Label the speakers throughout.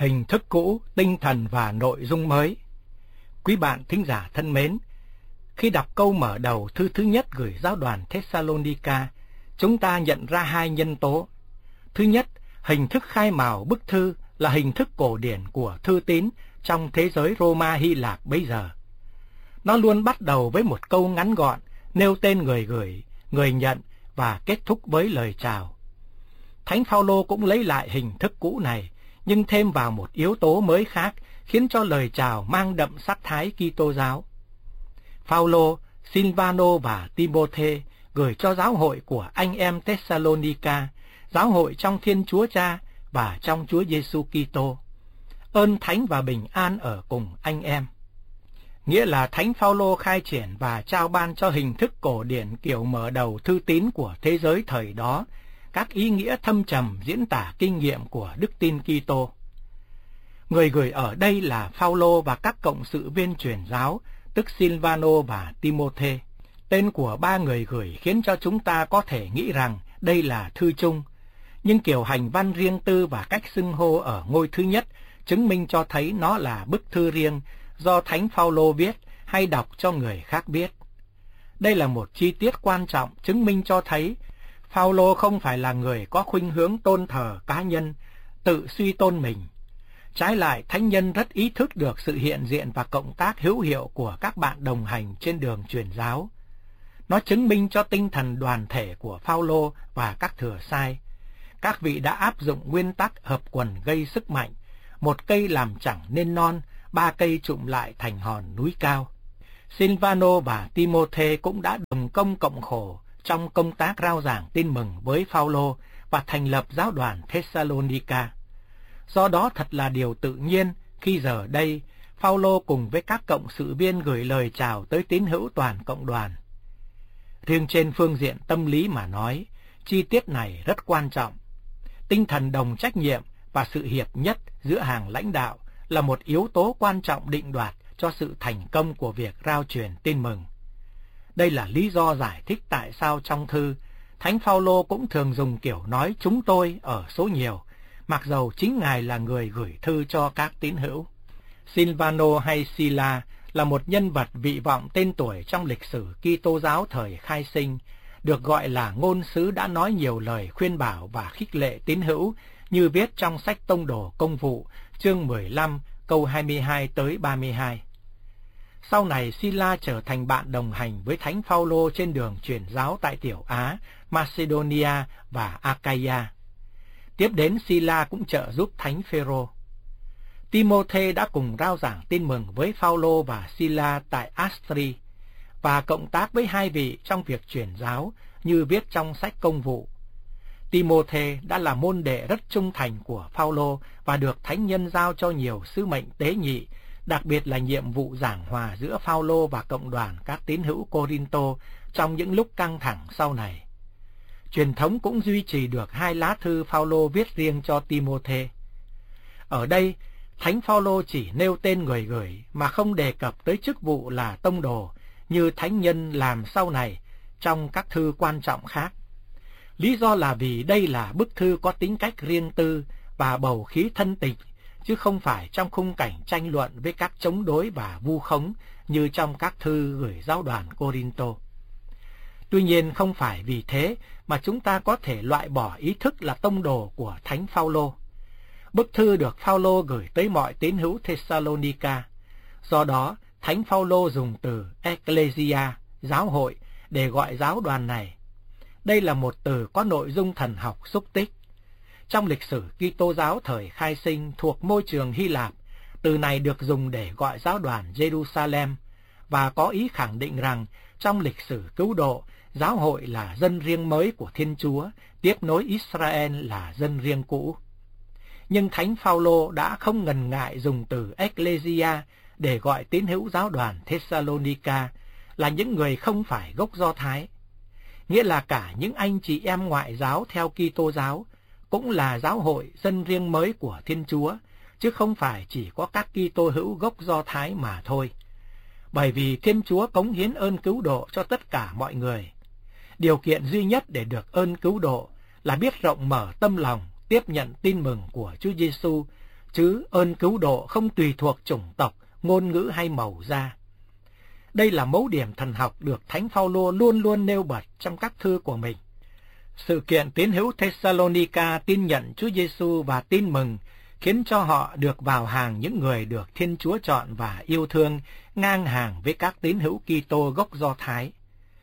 Speaker 1: Hình thức cũ, tinh thần và nội dung mới. Quý bạn thính giả thân mến, khi đọc câu mở đầu thư thứ nhất gửi giáo đoàn Thessalonica, chúng ta nhận ra hai nhân tố. Thứ nhất, hình thức khai mào bức thư là hình thức cổ điển của thư tín trong thế giới Roma Hy Lạp bấy giờ. Nó luôn bắt đầu với một câu ngắn gọn, nêu tên người gửi, người nhận và kết thúc với lời chào. Thánh Phaolô cũng lấy lại hình thức cũ này, nhưng thêm vào một yếu tố mới khác, khiến cho lời chào mang đậm sắc thái Kitô giáo. Phaolô, Silvano và Timôthê gửi cho giáo hội của anh em Thessalonica, giáo hội trong Thiên Chúa Cha và trong Chúa Giêsu Kitô. Ơn thánh và bình an ở cùng anh em. Nghĩa là Thánh Phaolô khai triển và trao ban cho hình thức cổ điển kiểu mở đầu thư tín của thế giới thời đó, các ý nghĩa thâm trầm diễn tả kinh nghiệm của đức tin Kitô. Người gửi ở đây là Phaolô và các cộng sự viên truyền giáo, tức Silvano và Timôthê. Tên của ba người gửi khiến cho chúng ta có thể nghĩ rằng đây là thư chung, nhưng kiểu hành văn riêng tư và cách xưng hô ở ngôi thứ nhất chứng minh cho thấy nó là bức thư riêng do Thánh Phaolô viết hay đọc cho người khác biết. Đây là một chi tiết quan trọng chứng minh cho thấy Phaolô không phải là người có khuynh hướng tôn thờ cá nhân, tự suy tôn mình. Trái lại, thánh nhân rất ý thức được sự hiện diện và cộng tác hữu hiệu của các bạn đồng hành trên đường truyền giáo. Nó chứng minh cho tinh thần đoàn thể của Phaolô và các thừa sai. Các vị đã áp dụng nguyên tắc hợp quần gây sức mạnh, một cây làm chẳng nên non, ba cây chụm lại thành hòn núi cao. Silvano và Timôthê cũng đã đồng công cộng khổ trong công tác rao giảng tin mừng với Phaolô và thành lập giáo đoàn Thessalonica. Do đó thật là điều tự nhiên khi giờ đây Phaolô cùng với các cộng sự viên gửi lời chào tới tín hữu toàn cộng đoàn. Riêng trên phương diện tâm lý mà nói, chi tiết này rất quan trọng. Tinh thần đồng trách nhiệm và sự hiệp nhất giữa hàng lãnh đạo là một yếu tố quan trọng định đoạt cho sự thành công của việc rao truyền tin mừng. Đây là lý do giải thích tại sao trong thư, Thánh Phaolô cũng thường dùng kiểu nói chúng tôi ở số nhiều, mặc dầu chính Ngài là người gửi thư cho các tín hữu. Silvano hay Sila là một nhân vật vị vọng tên tuổi trong lịch sử Kitô giáo thời khai sinh, được gọi là ngôn sứ đã nói nhiều lời khuyên bảo và khích lệ tín hữu, như viết trong sách Tông đồ Công vụ, chương 15, câu 22 tới 32. Sau này Sila trở thành bạn đồng hành với Thánh Phaolô trên đường truyền giáo tại Tiểu Á, Macedonia và Achaia. Tiếp đến Sila cũng trợ giúp Thánh Phêrô. Timôthê đã cùng rao giảng tin mừng với Phaolô và Sila tại Astri và cộng tác với hai vị trong việc truyền giáo như viết trong sách Công vụ. Timôthê đã là môn đệ rất trung thành của Phaolô và được thánh nhân giao cho nhiều sứ mệnh tế nhị, đặc biệt là nhiệm vụ giảng hòa giữa Phaolô và cộng đoàn các tín hữu Cô-rin-tô trong những lúc căng thẳng sau này. Truyền thống cũng duy trì được hai lá thư Phaolô viết riêng cho Timôthê. Ở đây, Thánh Phaolô chỉ nêu tên người gửi mà không đề cập tới chức vụ là tông đồ như thánh nhân làm sau này trong các thư quan trọng khác. Lý do là vì đây là bức thư có tính cách riêng tư và bầu khí thân tình, chứ không phải trong khung cảnh tranh luận với các chống đối và vu khống như trong các thư gửi giáo đoàn Cô-rin-tô. Tuy nhiên không phải vì thế mà chúng ta có thể loại bỏ ý thức là tông đồ của Thánh Phaolô. Bức thư được Phaolô gửi tới mọi tín hữu Thessalonica. Do đó, Thánh Phaolô dùng từ Ecclesia, giáo hội, để gọi giáo đoàn này. Đây là một từ có nội dung thần học xúc tích. Trong lịch sử Kitô giáo thời khai sinh thuộc môi trường Hy Lạp, từ này được dùng để gọi giáo đoàn Jerusalem và có ý khẳng định rằng trong lịch sử cứu độ, giáo hội là dân riêng mới của Thiên Chúa, tiếp nối Israel là dân riêng cũ. Nhưng Thánh Phaolô đã không ngần ngại dùng từ Ecclesia để gọi tín hữu giáo đoàn Thessalonica là những người không phải gốc Do Thái, nghĩa là cả những anh chị em ngoại giáo theo Kitô giáo cũng là giáo hội dân riêng mới của Thiên Chúa, chứ không phải chỉ có các Kitô hữu gốc Do Thái mà thôi. Bởi vì Thiên Chúa cống hiến ơn cứu độ cho tất cả mọi người. Điều kiện duy nhất để được ơn cứu độ là biết rộng mở tâm lòng tiếp nhận tin mừng của Chúa Giêsu, chứ ơn cứu độ không tùy thuộc chủng tộc, ngôn ngữ hay màu da. Đây là mấu điểm thần học được Thánh Phaolô luôn luôn nêu bật trong các thư của mình. Sự kiện tín hữu Thessalonica tin nhận Chúa Giêsu và tin mừng khiến cho họ được vào hàng những người được Thiên Chúa chọn và yêu thương, ngang hàng với các tín hữu Kitô gốc Do Thái.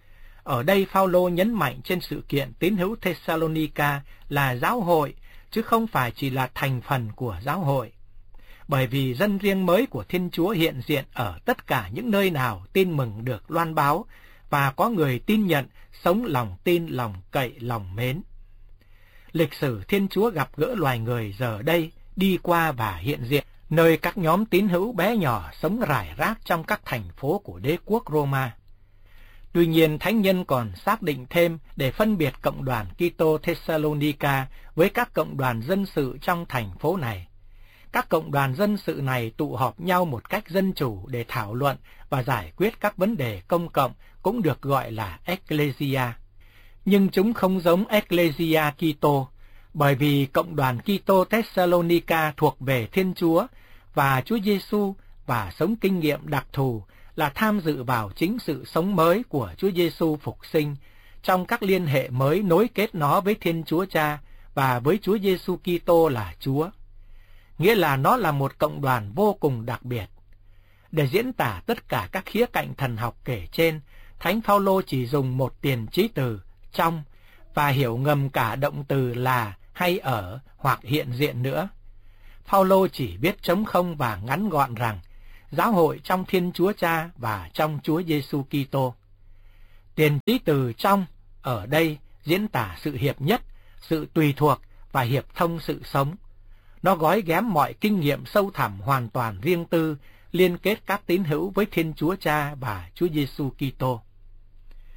Speaker 1: Ở đây Phaolô nhấn mạnh trên sự kiện tín hữu Thessalonica là giáo hội, chứ không phải chỉ là thành phần của giáo hội. Bởi vì dân riêng mới của Thiên Chúa hiện diện ở tất cả những nơi nào tin mừng được loan báo, và có người tin nhận, sống lòng tin, lòng cậy, lòng mến. Lịch sử Thiên Chúa gặp gỡ loài người giờ đây đi qua và hiện diện, nơi các nhóm tín hữu bé nhỏ sống rải rác trong các thành phố của đế quốc Roma. Tuy nhiên, thánh nhân còn xác định thêm để phân biệt cộng đoàn Kitô Thessalonica với các cộng đoàn dân sự trong thành phố này. Các cộng đoàn dân sự này tụ họp nhau một cách dân chủ để thảo luận và giải quyết các vấn đề công cộng, cũng được gọi là Ecclesia. Nhưng chúng không giống Ecclesia Kitô, bởi vì cộng đoàn Kitô Thessalonica thuộc về Thiên Chúa và Chúa Giêsu và sống kinh nghiệm đặc thù là tham dự vào chính sự sống mới của Chúa Giêsu phục sinh trong các liên hệ mới nối kết nó với Thiên Chúa Cha và với Chúa Giêsu Kitô là Chúa. Nghĩa là nó là một cộng đoàn vô cùng đặc biệt. Để diễn tả tất cả các khía cạnh thần học kể trên, Thánh Phaolô chỉ dùng một tiền chí từ trong và hiểu ngầm cả động từ là hay ở hoặc hiện diện nữa. Phaolô chỉ viết trống không và ngắn gọn rằng giáo hội trong Thiên Chúa Cha và trong Chúa Giêsu Kitô. Tiền chí từ trong ở đây diễn tả sự hiệp nhất, sự tùy thuộc và hiệp thông sự sống. Nó gói ghém mọi kinh nghiệm sâu thẳm hoàn toàn riêng tư, liên kết các tín hữu với Thiên Chúa Cha và Chúa Giêsu Kitô.